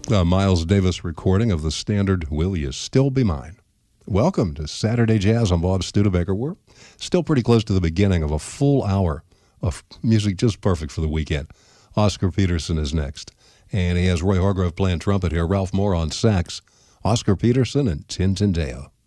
A Miles Davis recording of the standard Will You Still Be Mine. Welcome to Saturday Jazz. I'm Bob Studebaker. We're still pretty close to the beginning of a full hour of music just perfect for the weekend. Oscar Peterson is next, and he has Roy Hargrove playing trumpet here, Ralph Moore on sax, Oscar Peterson, and Tintin Deo.